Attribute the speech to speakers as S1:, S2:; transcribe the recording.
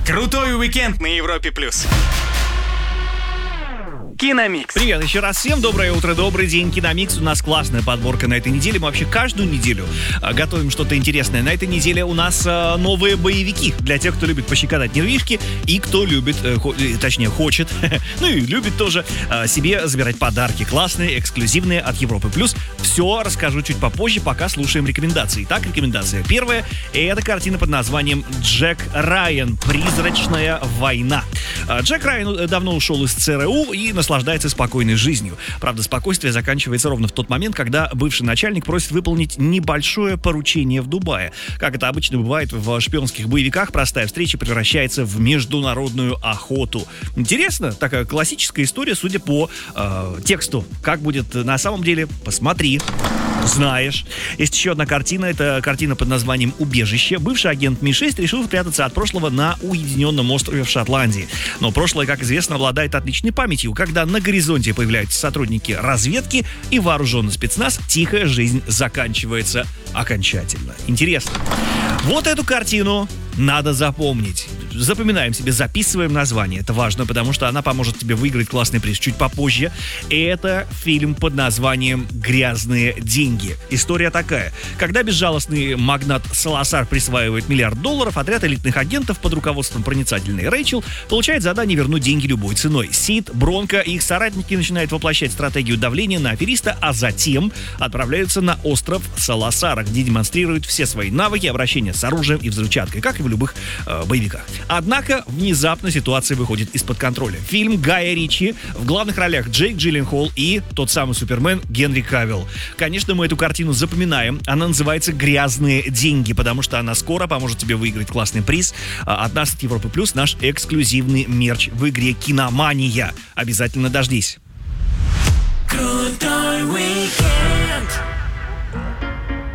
S1: Крутой уикенд на Европе+. Киномикс.
S2: Привет еще раз всем, доброе утро, добрый день. Киномикс, у нас классная подборка на этой неделе. Мы вообще каждую неделю готовим что-то интересное. На этой неделе у нас новые боевики для тех, кто любит пощекотать нервишки и кто любит, точнее хочет, ну и любит тоже себе забирать подарки классные, эксклюзивные от Европы+. Все расскажу чуть попозже, пока слушаем рекомендации. Итак, рекомендация первая — это картина под названием «Джек Райан. Призрачная война». Джек Райан давно ушел из ЦРУ и наслаждается спокойной жизнью. Правда, спокойствие заканчивается ровно в тот момент, когда бывший начальник просит выполнить небольшое поручение в Дубае. Как это обычно бывает в шпионских боевиках, простая встреча превращается в международную охоту. Интересно, такая классическая история, судя по тексту. Как будет на самом деле, посмотри. Знаешь. Есть еще одна картина, это картина под названием «Убежище». Бывший агент Ми-6 решил спрятаться от прошлого на уединенном острове в Шотландии. Но прошлое, как известно, обладает отличной памятью. Когда на горизонте появляются сотрудники разведки и вооруженный спецназ, тихая жизнь заканчивается окончательно. Интересно. Вот эту картину надо запомнить. Запоминаем себе, записываем название. Это важно, потому что она поможет тебе выиграть классный приз чуть попозже. И это фильм под названием «Грязные деньги». История такая. Когда безжалостный магнат Саласар присваивает $1 миллиард, отряд элитных агентов под руководством проницательной Рэйчел получает задание вернуть деньги любой ценой. Сид, Бронко и их соратники начинают воплощать стратегию давления на афериста, а затем отправляются на остров Саласара, где демонстрируют все свои навыки обращения с оружием и взрывчаткой, как и в любых боевиках. Однако внезапно ситуация выходит из-под контроля. Фильм Гая Ричи, в главных ролях Джейк Джилленхол и тот самый Супермен Генри Кавилл. Конечно, мы эту картину запоминаем. Она называется «Грязные деньги», потому что она скоро поможет тебе выиграть классный приз от нас, от Европы+, наш эксклюзивный мерч в игре «Киномания». Обязательно дождись.
S3: Крутой